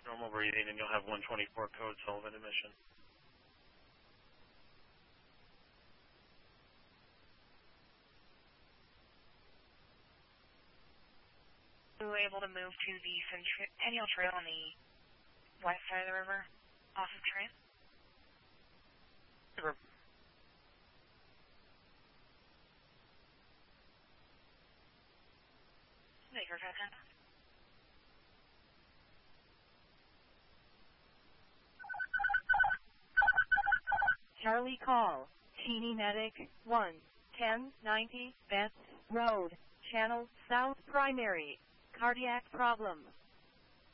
Normal breathing, and you'll have 124 code Sullivan admission. We were able to move to the Centennial Trail on the west side of the river, off of Trent. Maker Captain. Charlie call, Teeny Medic 1, 1090 Betts Road, Channel South Primary, cardiac problem.